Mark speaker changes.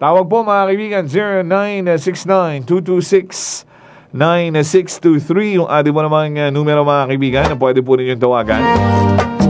Speaker 1: Tawag po mga kaibigan, 0969-226-9623. Yung ating po namang numero mga kaibigan na pwede po ninyong tawagan.